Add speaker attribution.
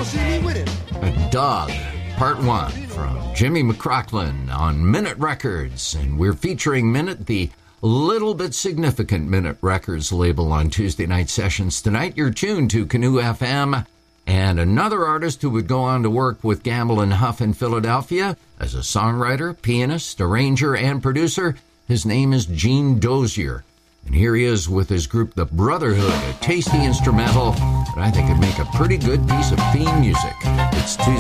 Speaker 1: want to see me with it.
Speaker 2: A Dog, Part 1 from Jimmy McCrocklin on Minute Records. And we're featuring Minute, the Little Bit Significant Minute Records label on Tuesday night sessions. Tonight you're tuned to Canoe FM. And another artist who would go on to work with Gamble and Huff in Philadelphia as a songwriter, pianist, arranger, and producer. His name is Gene Dozier. And here he is with his group, The Brotherhood, a tasty instrumental that I think could make a pretty good piece of theme music. It's Tuesday.